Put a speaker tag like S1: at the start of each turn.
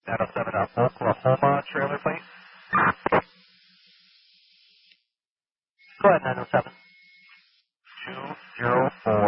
S1: 907 Oklahoma trailer, please. Go ahead, 907. 204.